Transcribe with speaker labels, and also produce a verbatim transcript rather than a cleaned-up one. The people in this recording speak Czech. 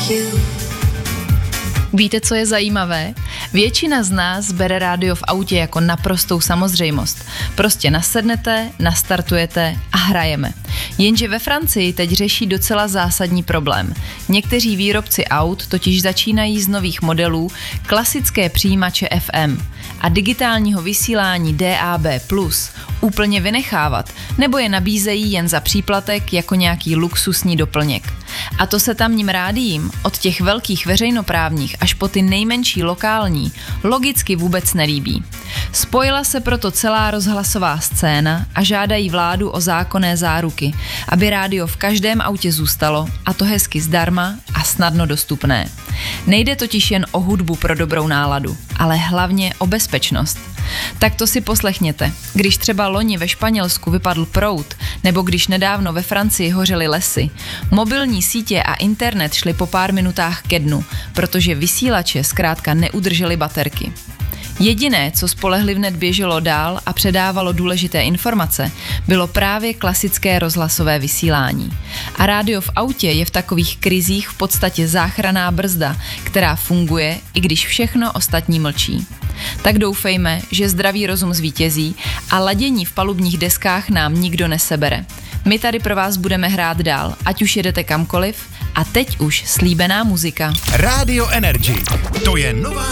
Speaker 1: Víte, co je zajímavé? Většina z nás bere rádio v autě jako naprostou samozřejmost. Prostě nasednete, nastartujete a hrajeme. Jenže ve Francii teď řeší docela zásadní problém. Někteří výrobci aut totiž začínají z nových modelů klasické přijímače F M a digitálního vysílání D A B plus úplně vynechávat, nebo je nabízejí jen za příplatek jako nějaký luxusní doplněk. A to se tamním rádiím, od těch velkých veřejnoprávních až po ty nejmenší lokální, logicky vůbec nelíbí. Spojila se proto celá rozhlasová scéna a žádají vládu o zákonné záruky, aby rádio v každém autě zůstalo, a to hezky zdarma a snadno dostupné. Nejde totiž jen o hudbu pro dobrou náladu, ale hlavně o bezpečnost. Tak to si poslechněte. Když třeba loni ve Španělsku vypadl proud, nebo když nedávno ve Francii hořely lesy, mobilní sítě a internet šly po pár minutách ke dnu, protože vysílače zkrátka neudržely baterky. Jediné, co spolehlivnet běželo dál a předávalo důležité informace, bylo právě klasické rozhlasové vysílání. A rádio v autě je v takových krizích v podstatě záchranná brzda, která funguje, i když všechno ostatní mlčí. Tak doufejme, že zdravý rozum zvítězí a ladění v palubních deskách nám nikdo nesebere. My tady pro vás budeme hrát dál, ať už jedete kamkoliv, a teď už slíbená muzika.
Speaker 2: Radio Energy, to je nová